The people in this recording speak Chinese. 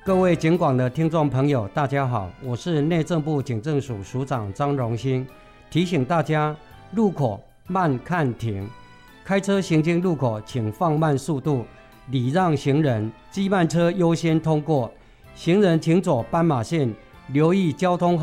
各位警广的听众朋友，大家好，我是内政部警政署署长张荣兴，提醒大家路口慢看停，开车行经路口请放慢速度，礼让行人，机慢车优先通过，行人请走斑马线，留意交通